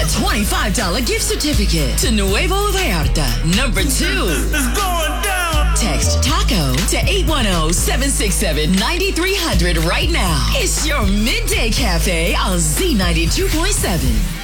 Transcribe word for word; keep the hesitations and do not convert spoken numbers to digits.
twenty-five dollars gift certificate to Nuevo Vallarta. Number two. It's going down. Text TACO to eight one zero, seven six seven, nine three zero zero right now. It's your Midday Cafe on Z ninety-two point seven.